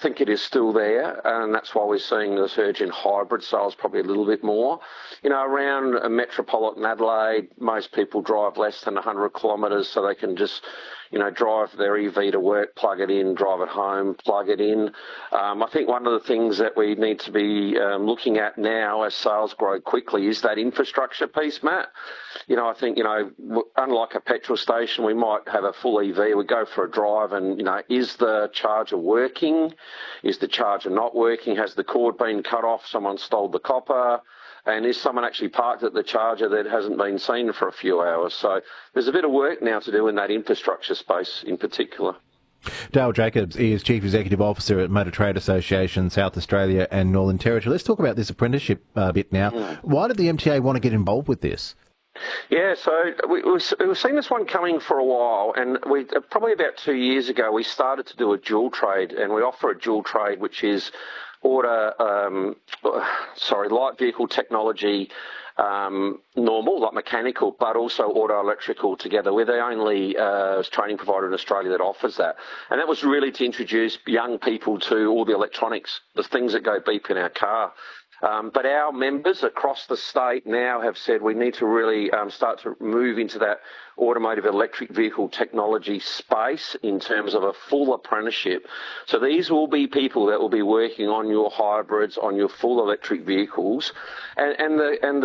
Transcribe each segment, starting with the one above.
think it is still there, and that's why we're seeing the surge in hybrid sales probably a little bit more. Around metropolitan Adelaide, most people drive less than 100 kilometres, so they can just, drive their EV to work, plug it in, drive it home, plug it in. I think one of the things that we need to be looking at now as sales grow quickly is that infrastructure piece, Matt. I think, unlike a petrol station, we might have a full EV, we go for a drive and, is the charger working? Is the charger not working? Has the cord been cut off? Someone stole the copper? And is someone actually parked at the charger that hasn't been seen for a few hours? So there's a bit of work now to do in that infrastructure space in particular. Dale Jacobs is Chief Executive Officer at Motor Trade Association, South Australia and Northern Territory. Let's talk about this apprenticeship bit now. Why did the MTA want to get involved with this? Yeah, so we've seen this one coming for a while, and we probably about 2 years ago we started to do a dual trade, and we offer a dual trade, which is light vehicle technology, normal, like mechanical, but also auto electrical together. We're the only training provider in Australia that offers that. And that was really to introduce young people to all the electronics, the things that go beep in our car. But our members across the state now have said we need to really start to move into that automotive electric vehicle technology space in terms of a full apprenticeship. So these will be people that will be working on your hybrids, on your full electric vehicles. And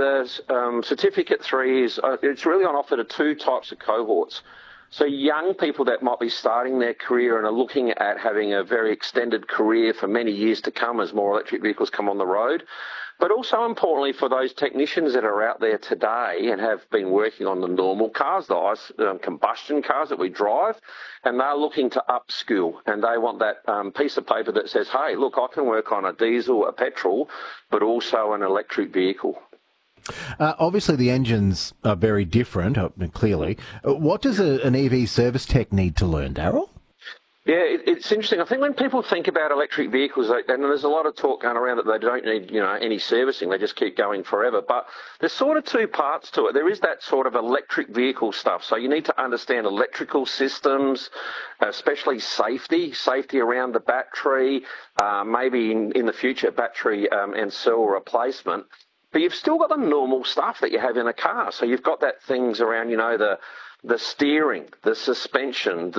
the Certificate 3 is it's really on offer to two types of cohorts. So young people that might be starting their career and are looking at having a very extended career for many years to come as more electric vehicles come on the road. But also importantly for those technicians that are out there today and have been working on the normal cars, the ICE combustion cars that we drive, and they're looking to upskill and they want that piece of paper that says, hey, look, I can work on a diesel, a petrol, but also an electric vehicle. Obviously, the engines are very different, clearly. What does an EV service tech need to learn, Daryl? Yeah, it's interesting. I think when people think about electric vehicles, and there's a lot of talk going around that they don't need, any servicing. They just keep going forever. But there's sort of two parts to it. There is that sort of electric vehicle stuff. So you need to understand electrical systems, especially safety around the battery, maybe in the future, battery and cell replacement. But you've still got the normal stuff that you have in a car. So you've got that things around, the steering, the suspension,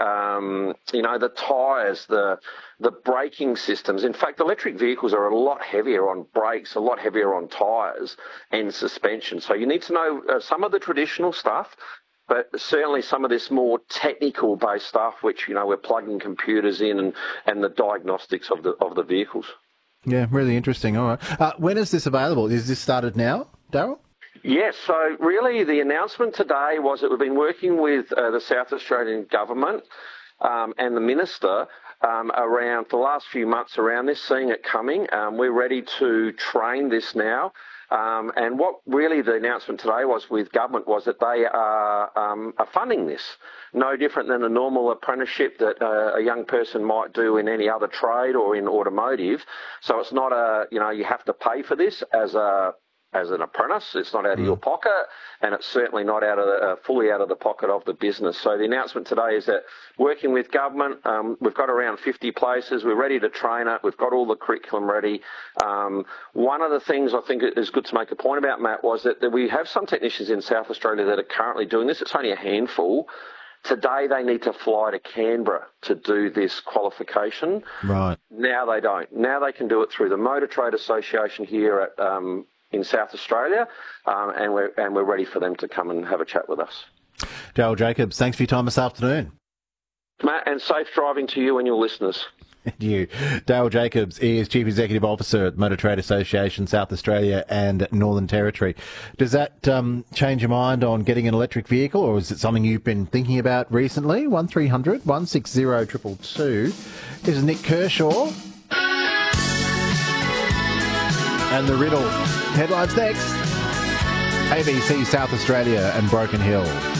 the tyres, the braking systems. In fact, electric vehicles are a lot heavier on brakes, a lot heavier on tyres and suspension. So you need to know some of the traditional stuff, but certainly some of this more technical-based stuff, which, we're plugging computers in and the diagnostics of the vehicles. Yeah, really interesting. All right. When is this available? Is this started now, Daryl? Yes, so really the announcement today was that we've been working with the South Australian government and the minister around the last few months around this, seeing it coming. We're ready to train this now. And what really the announcement today was with government was that they are funding this. No different than a normal apprenticeship that a young person might do in any other trade or in automotive. So it's not you have to pay for this as an apprentice. It's not out of your pocket, and it's certainly not fully out of the pocket of the business. So the announcement today is that working with government, we've got around 50 places. We're ready to train it. We've got all the curriculum ready. One of the things I think is good to make a point about, Matt, was that we have some technicians in South Australia that are currently doing this. It's only a handful. Today they need to fly to Canberra to do this qualification. Right. Now they don't. Now they can do it through the Motor Trade Association here at in South Australia, and we're ready for them to come and have a chat with us. Dale Jacobs, thanks for your time this afternoon. Matt, and safe driving to you and your listeners. And you. Dale Jacobs is Chief Executive Officer at Motor Trade Association, South Australia and Northern Territory. Does that change your mind on getting an electric vehicle, or is it something you've been thinking about recently? 1300 160 222. Here's Nick Kershaw. And the riddle. Headlines next. ABC South Australia and Broken Hill.